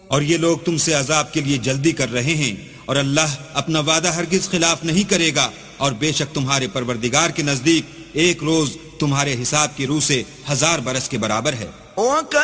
और ये लोग तुमसे अजाब के लिए जल्दी कर रहे हैं, और अल्लाह अपना वादा हरगिज खिलाफ नहीं करेगा। और बेशक तुम्हारे परवरदिगार के नजदीक एक रोज तुम्हारे हिसाब की रूह से 1000 बरस के बराबर है।